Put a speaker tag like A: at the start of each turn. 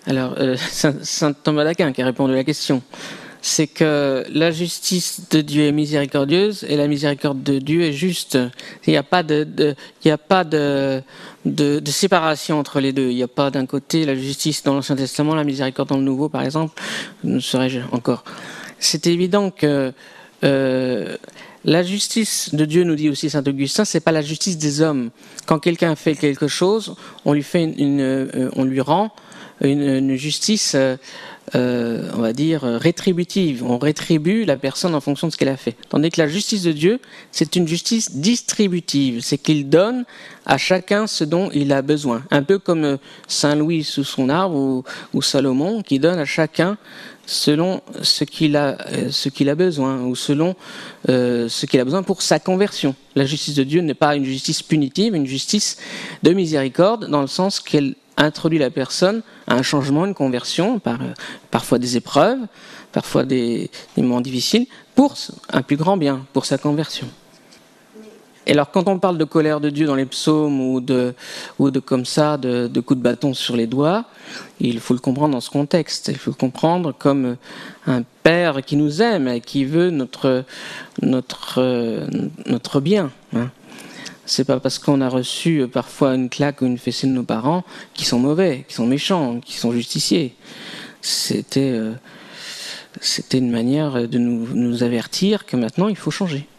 A: Alors, c'est saint Thomas d'Aquin qui a répondu à la question. C'est que la justice de Dieu est miséricordieuse et la miséricorde de Dieu est juste. Il n'y a pas de séparation entre les deux. Il n'y a pas d'un côté la justice dans l'Ancien Testament, la miséricorde dans le Nouveau, par exemple. Ne serais-je encore. C'est évident que la justice de Dieu, nous dit aussi saint Augustin, c'est pas la justice des hommes. Quand quelqu'un fait quelque chose, on lui rend une justice, on va dire, rétributive. On rétribue la personne en fonction de ce qu'elle a fait. Tandis que la justice de Dieu, c'est une justice distributive. C'est qu'il donne à chacun ce dont il a besoin. Un peu comme Saint Louis sous son arbre ou Salomon, qui donne à chacun selon ce qu'il a besoin, ou selon ce qu'il a besoin pour sa conversion. La justice de Dieu n'est pas une justice punitive, une justice de miséricorde, dans le sens qu'elle introduit la personne à un changement, une conversion, parfois des épreuves, parfois des moments difficiles, pour un plus grand bien, pour sa conversion. Et alors, quand on parle de colère de Dieu dans les psaumes ou de comme ça, de coups de bâton sur les doigts, il faut le comprendre dans ce contexte. Il faut le comprendre comme un père qui nous aime et qui veut notre bien. Hein. C'est pas parce qu'on a reçu parfois une claque ou une fessée de nos parents qui sont mauvais, qui sont méchants, qui sont justiciers. C'était une manière de nous avertir que maintenant il faut changer.